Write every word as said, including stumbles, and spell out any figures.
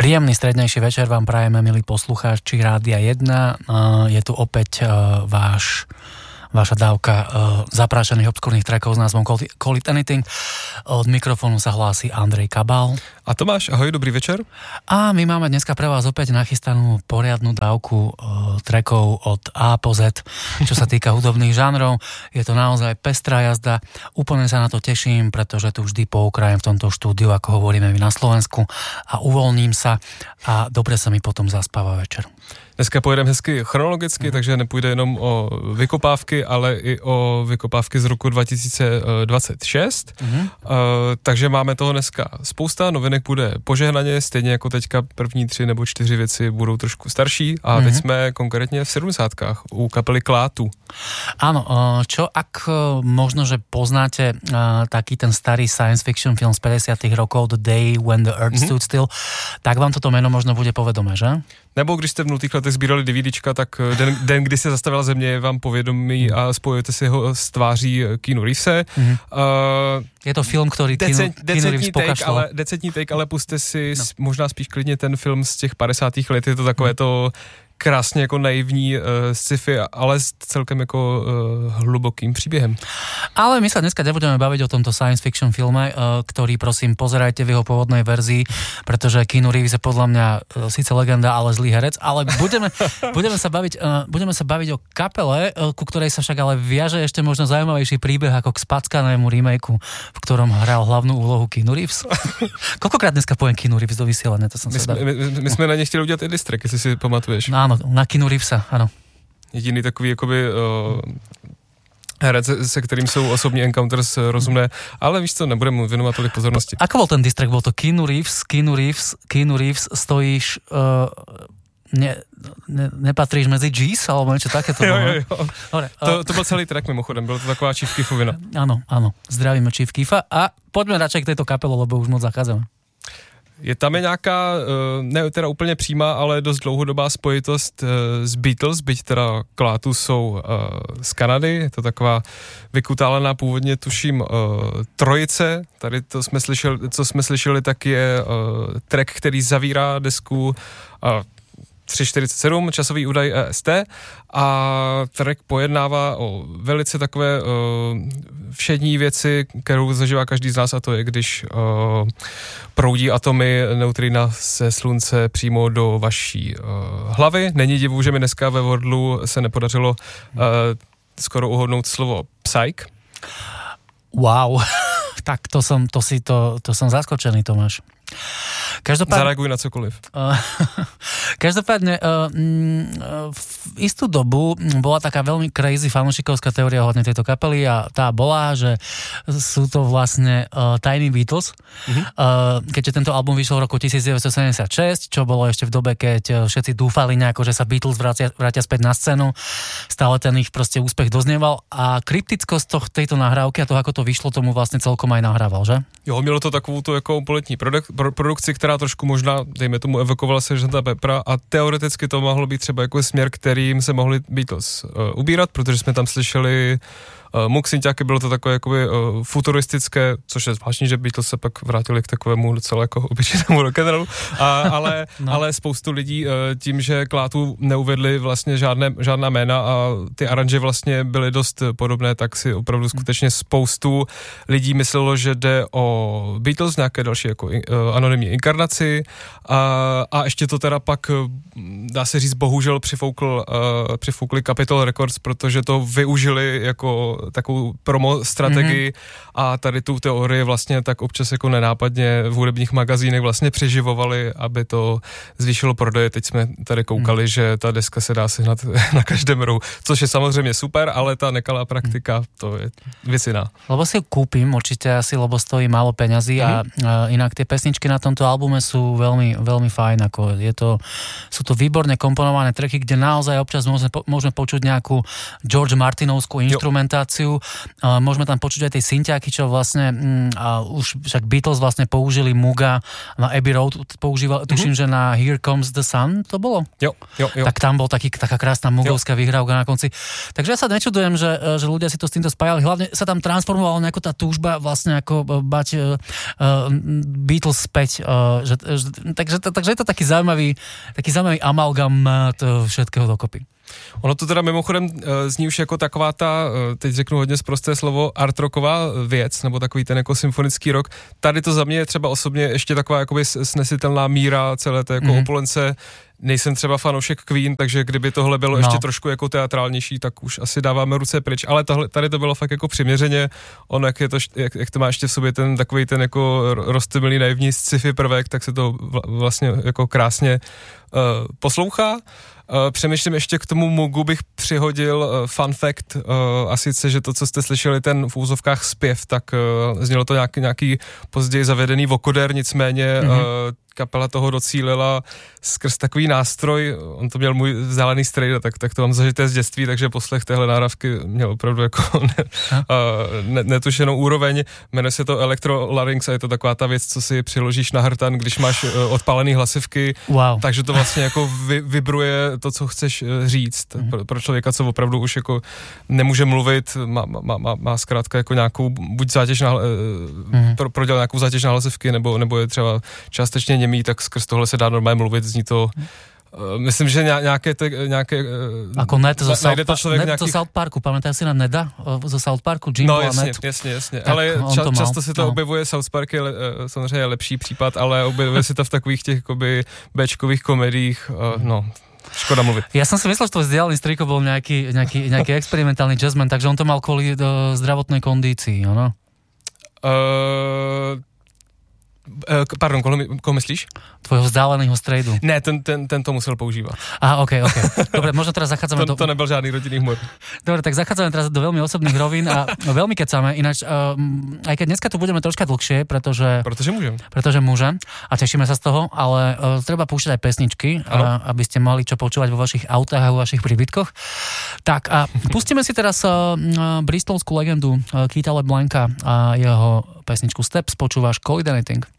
Príjemný strednejší večer vám prajeme, milí poslucháči Rádia jedna. Je tu opäť váš vaša dávka uh, zaprášených obskúrnych trackov s názvom Call It, Call It Anything. Od mikrofónu sa hlási Andrej Kabal. A Tomáš, ahoj, dobrý večer. A my máme dneska pre vás opäť nachystanú poriadnu dávku uh, trackov od A po Z, čo sa týka hudobných žánrov. Je to naozaj pestrá jazda. Úplne sa na to teším, pretože tu vždy poukrajem v tomto štúdiu, ako hovoríme my na Slovensku, a uvoľním sa a dobre sa mi potom zaspáva večer. Dneska pojedeme hezky chronologicky, mm. takže nepůjde jenom o vykopávky, ale i o vykopávky z roku dva tisíce dvacet šest. Mm. Uh, takže máme toho dneska spousta, novinek bude požehnaně, stejně jako teďka první tři nebo čtyři věci budou trošku starší a mm. teď jsme konkrétně v sedmdesátkách u kapely Klátu. Áno, čo ak možno, že poznáte taký ten starý science fiction film z päťdesiatych rokov The Day When the Earth mm. Stood Still, tak vám toto meno možno bude povedomé, že? Nebo když jste v nultých letech sbírali DVDčka, tak den, den, kdy se zastavila země, je vám povědomí a spojujete si ho s tváří Keanu Reevese. Mm-hmm. Uh, je to film, který decent, Keanu Reeves pokašlal. Ale, decentní take, ale puste si no. možná spíš klidně ten film z těch padesátých let, je to takové mm. to krásně jako naivní uh, sci-fi, ale s celkem jako uh, hlubokým příběhem. Ale my sa dneska nebudeme baviť o tomto science fiction filme, uh, ktorý, prosím, pozerajte v jeho pôvodnej verzii, pretože Keanu Reeves je podľa mňa uh, síce legenda, ale zlý herec, ale budeme, budeme, sa baviť, uh, budeme sa baviť o kapele, uh, ku ktorej sa však ale viaže ešte možno zaujímavejší príbeh ako k spackanému remakeu, v ktorom hral hlavnú úlohu Keanu Reeves. Koľkokrát dneska poviem Keanu Reeves do vysielania? To som my, sa my, my, my sme na ne chtěli udělat i distrek, jestli si pamatuješ. No, áno, na Keanu Reevesa, áno. Jediný takový jakoby uh, herec, se kterým jsou osobní encounters rozumné, ale víš co, nebudeme věnovat tolik pozornosti. Ako bol ten distrakt? Bol to Keanu Reeves, Keanu Reeves, Keanu Reeves, stojíš, uh, ne, ne, nepatríš mezi G's, alebo niečo takéto. Jo, jo, jo. Dobre, uh, to, to byl celý track mimochodem, bylo to taková Chief Keefovina. Áno, áno, zdravíme Chief Keefa a poďme radšej k tejto kapele, lebo už moc zachádzame. Je tam je nějaká, ne teda úplně přímá, ale dost dlouhodobá spojitost s Beatles, byť teda Klátu jsou z Kanady, je to taková vykutálená původně, tuším, trojice, tady to jsme slyšeli, co jsme slyšeli, tak je track, který zavírá desku tři čtyřicet sedm, časový údaj E S T, a track pojednává o velice takové uh, všední věci, kterou zažívá každý z nás, a to je, když uh, proudí atomy neutrina ze slunce přímo do vaší uh, hlavy. Není divu, že mi dneska ve Wordlu se nepodařilo uh, skoro uhodnout slovo psych. Wow, tak to som, to si to, to som zaskočený, Tomáš. Každopádne, zareaguj na cokoliv. Uh, každopádne, uh, v istú dobu bola taká veľmi crazy fanúšikovská teória ohľadne tejto kapely a tá bola, že sú to vlastne uh, Tiny Beatles. Uh-huh. Uh, keďže tento album vyšiel v roku devätnásťsedemdesiatšesť, čo bolo ešte v dobe, keď všetci dúfali nejako, že sa Beatles vrátia, vrátia späť na scénu. Stále ten ich proste úspech doznieval a kryptickosť toh, tejto nahrávky a toho, ako to vyšlo, tomu vlastne celkom aj nahrával, že? Jo, mělo to takovou tu jako poletní produk- pro- produkci, která trošku možná, dejme tomu, evokovala seržanta Pepra, a teoreticky to mohlo být třeba jako směr, kterým se mohli Beatles uh, ubírat, protože jsme tam slyšeli uh, Muxinťáky, bylo to takové jakoby uh, futuristické, což je zvláštní, že Beatles se pak vrátili k takovému docela jako obyčejnému rock'n'rollu, ale, no. ale spoustu lidí uh, tím, že Klátu neuvedli vlastně žádné, žádná jména a ty aranže vlastně byly dost podobné, tak si opravdu skutečně spoustu lidí myslelo, že jde o Beatles, nějaké další jako uh, anonymní inkarnaci, a, a ještě to teda pak, dá se říct, bohužel přifoukl, uh, přifoukli Capitol Records, protože to využili jako takovou promo strategii, mm-hmm. a tady tu teorii vlastně tak občas jako nenápadně v hudebních magazínech vlastně přeživovali, aby to zvýšilo prodeje. Teď jsme tady koukali, mm. že ta deska se dá sehnat na každém rohu, což je samozřejmě super, ale ta nekalá praktika, to je věc jiná. Lebo si ju kúpim určite asi, lebo stojí málo peňazí, mm-hmm. a, a inak tie pesničky na tomto albume sú veľmi, veľmi fajn, ako je to, sú to výborné výborne komponované tracky, kde naozaj občas môžeme, môžeme počuť nejakú George Martinovskú instrumentáciu. Uh, môžeme tam počuť aj tie syntiaky, čo vlastne um, uh, už však Beatles vlastne použili Muga na Abbey Road, používal, mm-hmm. tuším, že na Here Comes the Sun to bolo? Jo, jo, jo. Tak tam bol taký, taká krásna mugovská vyhrávka na konci. Takže ja sa nečudujem, že, že ľudia si to s týmto spájali. Hlavne sa tam transformovala nejako tá túžba vlastne ako bať uh, uh, Beatles späť. Uh, že, že, takže, takže je to taký zaujímavý, taký zaujímavý amalgamát všetkého dokopy. Ono to teda mimochodem zní už jako taková ta, teď řeknu hodně sprosté slovo, art rocková věc, nebo takový ten jako symfonický rock. Tady to za mě je třeba osobně ještě taková jakoby snesitelná míra celé té jako mm-hmm. opulence. Nejsem třeba fanoušek Queen, takže kdyby tohle bylo no. ještě trošku jako teatrálnější, tak už asi dáváme ruce pryč. Ale tohle, tady to bylo fakt jako přiměřeně. On, jak, je to, jak, jak to má ještě v sobě ten takový ten jako roztomilý naivní sci-fi prvek, tak se to vlastně jako krásně uh, poslouchá. Uh, přemýšlím ještě k tomu Mugu bych přihodil uh, fun fact, uh, a sice, že to, co jste slyšeli, ten v úzovkách zpěv, tak uh, znělo to nějaký, nějaký později zavedený vokoder, nicméně mm-hmm. uh, kapela toho docílila skrz takový nástroj, on to měl můj vzdálený strejda, tak, tak to mám zažité z dětství, takže poslech téhle náravky měl opravdu jako ne, uh, ne, netušenou úroveň, jmenuje se to Electrolarynx a je to taková ta věc, co si přiložíš na hrtan, když máš uh, odpálený hlasivky, wow. takže to vlastně jako vy, vibruje to, co chceš říct. Mm-hmm. Pro, pro člověka, co opravdu už jako nemůže mluvit, má, má, má, má zkrátka jako nějakou, buď zátěž na, mm-hmm. pro, prodělal nějakou zátěž na hlasivky, nebo, nebo je třeba částečně němý, tak skrz tohle se dá normálně mluvit, zní to. Uh, myslím, že nějaké, te, nějaké ako Ned zo, South, to člověk Ned nějakých... zo South Parku, pamätáš si na Neda zo South Parku? Jimbo no jasně, a Ned? jasně, jasně, ale ča, to často se to no. objevuje, South Park je samozřejmě lepší případ, ale objevuje se to v takových těch jakoby béčkových komediích, uh, no. Škoda mluvit. Ja som si myslel, že to vzdialený striko bol nejaký, nejaký, nejaký experimentálny jazzman, takže on to mal kvôli do zdravotnej kondícii, ono? Uh, Pardon, koho, koho myslíš? Tvojho vzdáleného strejdu. Ne, ten, ten, ten to musel používat. Aha, ok, ok. Dobre, možno teraz zachádzame to, do... To nebyl žádný rodinný humor. Dobre, tak zachádzame teraz do veľmi osobných rovín a veľmi kecáme. Ináč, um, aj keď dneska tu budeme troška dlhšie, pretože... Protože môžem. Pretože môžem a tešíme sa z toho, ale uh, treba púšťať aj pesničky, a, aby ste mali čo počúvať vo vašich autách a vo vašich príbytkoch. Tak a pustíme si teraz uh, bristolskú legendu uh, Keitha LeBlanca a jeho pesničku Steps. Počúvaš Call It Anything.